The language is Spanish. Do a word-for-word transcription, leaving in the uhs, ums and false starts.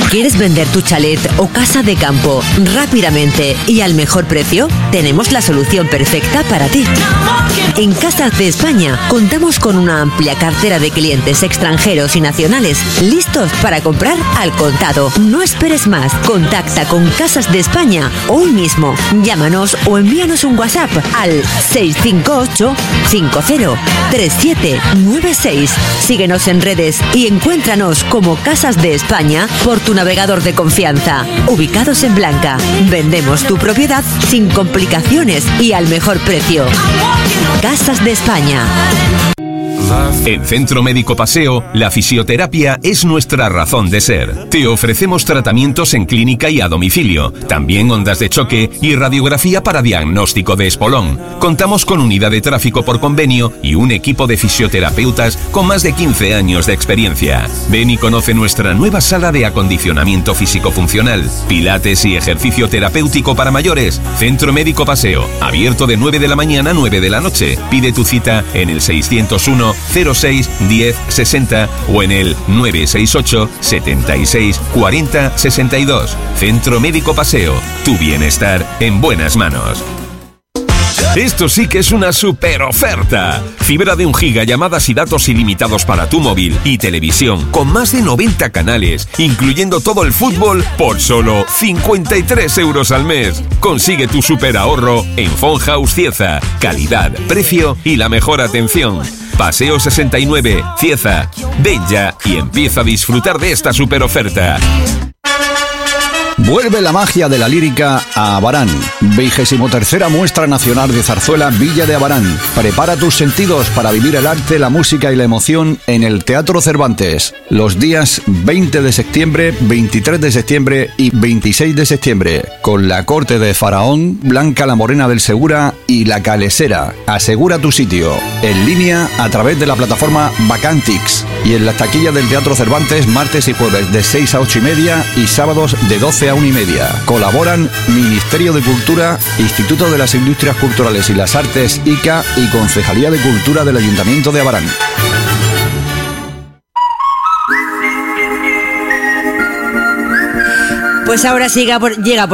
¿Quieres vender tu chalet o casa de campo rápidamente y al mejor precio? Tenemos la solución perfecta para ti. En Casas de España contamos con una amplia cartera de clientes extranjeros y nacionales listos para comprar al contado. No esperes más. Contacta con Casas de España hoy mismo. Llámanos o envíanos un WhatsApp al seis cinco ocho, cinco cero, tres siete nueve seis. Síguenos en redes y encuéntranos como Casas de España por tu navegador de confianza. Ubicados en Blanca, vendemos tu propiedad sin complicaciones y al mejor precio. Casas de España. En Centro Médico Paseo, la fisioterapia es nuestra razón de ser. Te ofrecemos tratamientos en clínica y a domicilio, también ondas de choque y radiografía para diagnóstico de espolón. Contamos con unidad de tráfico por convenio y un equipo de fisioterapeutas con más de quince años de experiencia. Ven y conoce nuestra nueva sala de acondicionamiento físico-funcional, pilates y ejercicio terapéutico para mayores. Centro Médico Paseo, abierto de nueve de la mañana a nueve de la noche. Pide tu cita en el seiscientos uno, cero seis, diez, sesenta o en el nueve seis ocho, setenta y seis, cuarenta, sesenta y dos. Centro Médico Paseo, tu bienestar en buenas manos. Esto sí que es una super oferta. Fibra de un giga, llamadas y datos ilimitados para tu móvil y televisión con más de noventa canales, incluyendo todo el fútbol, por solo cincuenta y tres euros al mes. Consigue tu super ahorro en Phone House Cieza. Calidad, precio y la mejor atención. Paseo sesenta y nueve, Cieza. Ven ya y empieza a disfrutar de esta super oferta. Vuelve la magia de la lírica a Abarán. Vigésimo tercera Muestra Nacional de Zarzuela Villa de Abarán. Prepara tus sentidos para vivir el arte, la música y la emoción en el Teatro Cervantes. Los días veinte de septiembre, veintitrés de septiembre y veintiséis de septiembre. Con la corte de Faraón, Blanca la Morena del Segura y la Calesera. Asegura tu sitio. En línea a través de la plataforma Vacantix. Y en las taquillas del Teatro Cervantes martes y jueves de seis a ocho y media y sábados de doce a una y media. Colaboran Ministerio de Cultura, Instituto de las Industrias Culturales y las Artes I C A y Concejalía de Cultura del Ayuntamiento de Abarán. Pues ahora sí llega por, llega por